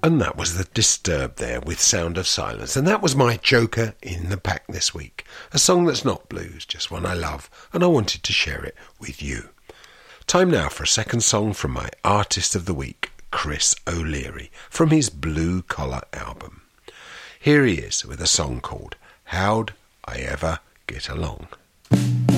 And that was The Disturbed there with Sound of Silence. And that was my Joker in the Pack this week. A song that's not blues, just one I love, and I wanted to share it with you. Time now for a second song from my Artist of the Week, Chris O'Leary, from his Blue Collar album. Here he is with a song called How'd I Ever Get Along.